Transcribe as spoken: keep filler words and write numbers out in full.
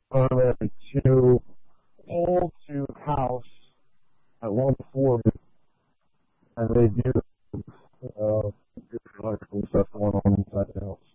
uh, to pull to house at one forty, and they do uh, electrical stuff going on inside the house.